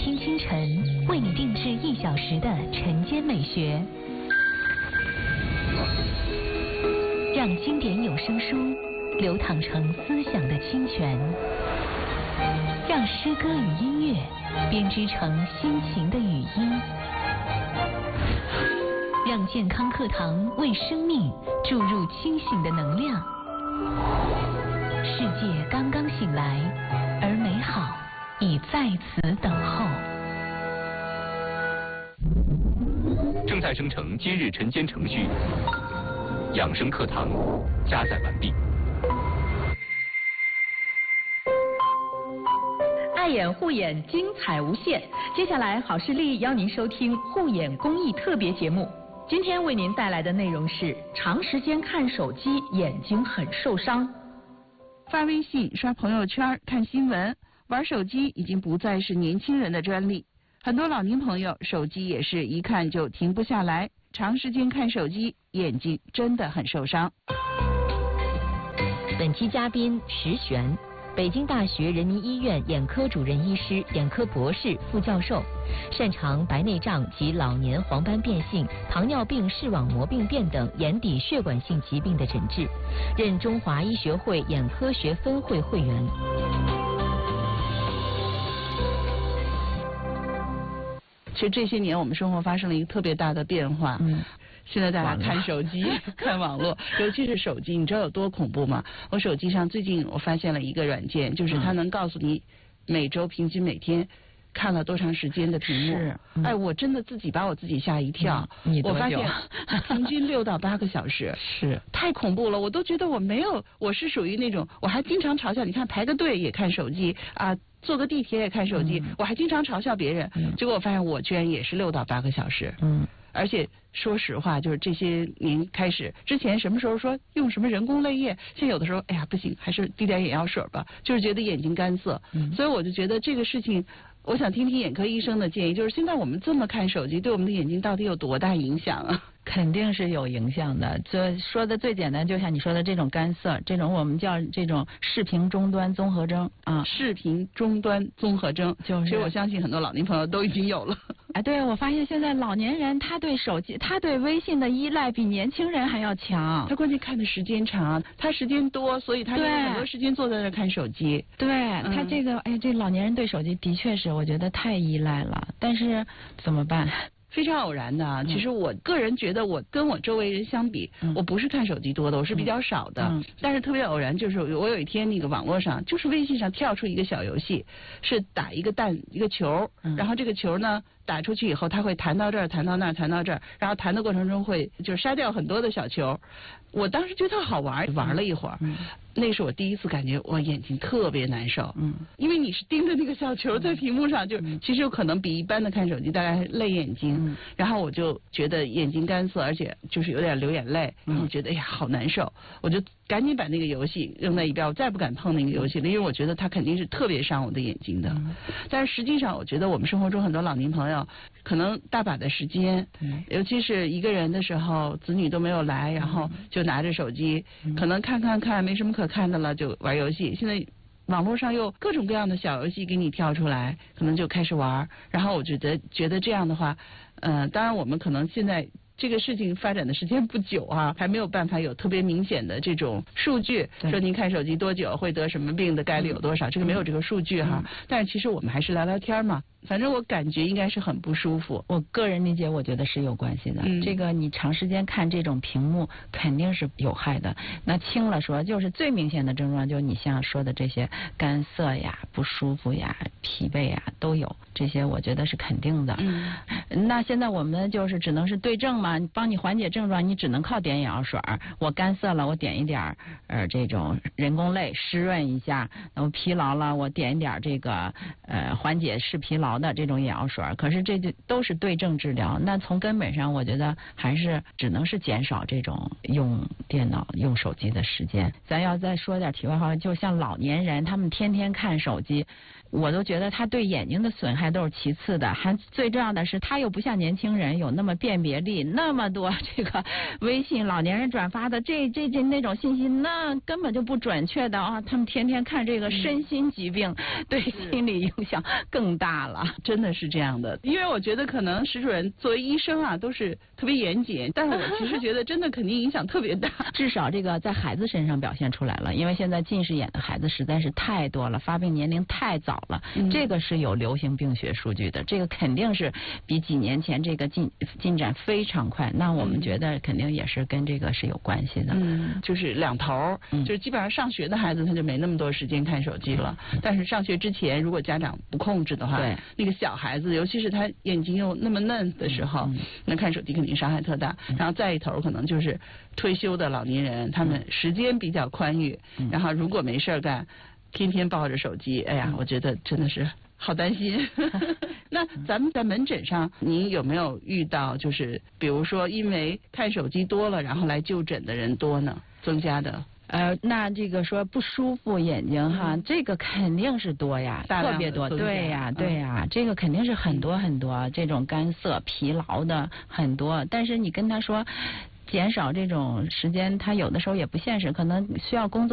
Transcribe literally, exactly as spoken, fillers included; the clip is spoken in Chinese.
天清晨为你定制一小时的晨间美学，让经典有声书流淌成思想的清泉，让诗歌与音乐编织成心情的语音，让健康课堂为生命注入清醒的能量。世界刚刚醒来，而美好已在此等候。 正在生成今日晨间程序，养生课堂加载完毕。 爱眼护眼，精彩无限。接下来，好视力邀您收听护眼公益特别节目。今天为您带来的内容是：长时间看手机，眼睛很受伤。 发微信、刷朋友圈、看新闻、玩手机已经不再是年轻人的专利。很多老年朋友手机也是一看就停不下来，长时间看手机，眼睛真的很受伤。 本期嘉宾石璇，北京大学人民医院眼科主任医师、眼科博士、副教授，擅长白内障及老年黄斑变性、糖尿病视网膜病变等眼底血管性疾病的诊治，任中华医学会眼科学分会会员。 其实这些年我们生活发生了一个特别大的变化。嗯。现在大家看手机、看网络，尤其是手机，你知道有多恐怖吗？我手机上最近我发现了一个软件，就是它能告诉你每周平均每天看了多长时间的屏幕。是，嗯、哎，我真的自己把我自己吓一跳。 嗯、你我发现平均六到八个小时， 是太恐怖了。我都觉得我没有，我是属于那种，我还经常嘲笑，你看排个队也看手机啊。坐个地铁也看手机，嗯、我还经常嘲笑别人，嗯、结果我发现我居然也是六到八个小时。嗯，而且说实话，就是这些年开始，之前什么时候说用什么人工泪液，现在有的时候，哎呀不行，还是滴点眼药水吧，就是觉得眼睛干涩。嗯，所以我就觉得这个事情，我想听听眼科医生的建议，就是现在我们这么看手机，对我们的眼睛到底有多大影响啊？ 肯定是有影响的。这说的最简单，就像你说的这种干涩，这种我们叫这种视频终端综合征啊， 视频终端综合征， 就是。 其实我相信很多老年朋友都已经有了。 哎，对，我发现现在老年人他对手机、他对微信的依赖比年轻人还要强。 他关键看的时间长，他时间多，所以他有很多时间坐在那看手机。 对、嗯、他这个，哎，这老年人对手机的确是，我觉得太依赖了。但是怎么办？ 非常偶然的，其实我个人觉得，我跟我周围人相比，嗯、我不是看手机多的，我是比较少的。嗯、但是特别偶然，就是我有一天那个网络上，就是微信上跳出一个小游戏，是打一个弹一个球，嗯、然后这个球呢打出去以后，它会弹到这儿，弹到那儿，弹到这儿，然后弹的过程中会就杀掉很多的小球。我当时觉得好玩，玩了一会儿。嗯那是我第一次感觉我眼睛特别难受，嗯，因为你是盯着那个小球在屏幕上，就、嗯、其实有可能比一般的看手机大概累眼睛，嗯、然后我就觉得眼睛干涩，而且就是有点流眼泪，然后觉得哎呀好难受，我就赶紧把那个游戏扔在一边，我再不敢碰那个游戏了，因为我觉得它肯定是特别伤我的眼睛的。嗯、但是实际上，我觉得我们生活中很多老年朋友可能大把的时间，嗯、尤其是一个人的时候，子女都没有来，然后就拿着手机，嗯、可能看看看没什么可看的了，就玩游戏。现在网络上有各种各样的小游戏给你跳出来，可能就开始玩。然后我觉得觉得这样的话，呃，当然我们可能现在这个事情发展的时间不久啊，还没有办法有特别明显的这种数据，说您看手机多久会得什么病的概率有多少，嗯、这个没有这个数据哈。嗯、但是其实我们还是聊聊天嘛。反正我感觉应该是很不舒服。 我个人理解，我觉得是有关系的。嗯、这个你长时间看这种屏幕，肯定是有害的。那轻了说，就是最明显的症状，就是你像说的这些干涩呀、不舒服呀、疲惫呀都有，这些我觉得是肯定的。嗯、那现在我们就是只能是对症嘛，帮你缓解症状，你只能靠点眼药水。我干涩了，我点一点呃这种人工泪湿润一下；那我疲劳了，我点一点这个呃缓解视疲劳的这种眼药水，可是这就都是对症治疗。那从根本上，我觉得还是只能是减少这种用电脑、用手机的时间。咱要再说点题外话，就像老年人，他们天天看手机， 我都觉得它对眼睛的损害都是其次的，还最重要的是它又不像年轻人有那么辨别力，那么多这个微信老年人转发的这这这那种信息，那根本就不准确的啊！他们天天看这个身心疾病，嗯、对心理影响更大了， 真的是这样的。因为我觉得可能石主任作为医生啊，都是特别严谨，但是我其实觉得真的肯定影响特别大。 至少这个在孩子身上表现出来了，因为现在近视眼的孩子实在是太多了，发病年龄太早了，嗯、这个是有流行病学数据的，这个肯定是比几年前这个进进展非常快。那我们觉得肯定也是跟这个是有关系的。 嗯，就是两头，嗯、就是基本上上学的孩子他就没那么多时间看手机了，嗯、但是上学之前如果家长不控制的话，对那个小孩子，尤其是他眼睛又那么嫩的时候，嗯、那看手机肯定伤害特大。嗯、然后再一头可能就是退休的老年人，他们时间比较宽裕，嗯、然后如果没事干，天天抱着手机，哎呀，我觉得真的是好担心。那咱们在门诊上，您有没有遇到就是比如说因为看手机多了，然后来就诊的人多呢？增加的？ 呃，那这个说不舒服眼睛哈，嗯、这个肯定是多呀，特别多，对呀，对呀，嗯、这个肯定是很多很多，这种干涩、疲劳的很多。但是你跟他说减少这种时间，他有的时候也不现实，可能需要工作。